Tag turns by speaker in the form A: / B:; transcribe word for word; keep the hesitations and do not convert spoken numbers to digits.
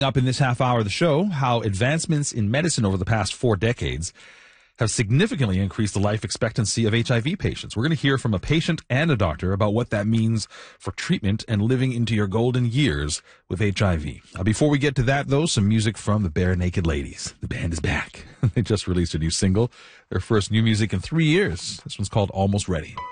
A: Up in this half hour of the show, how advancements in medicine over the past four decades have significantly increased the life expectancy of H I V patients. We're going to hear from a patient and a doctor about what that means for treatment and living into your golden years with H I V. Uh, before we get to that, though, some music from the Bare Naked Ladies. The band is back. They just released a new single, their first new music in three years. This one's called Almost Ready.